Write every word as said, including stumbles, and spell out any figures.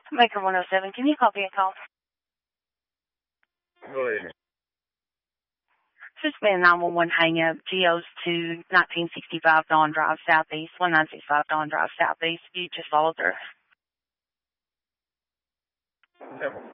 Maker one oh seven, can you copy a call? Go ahead. Just been nine one one hang up, G O's to nineteen sixty-five Dawn Drive Southeast, one nine six five Dawn Drive Southeast. You just followed through. Never.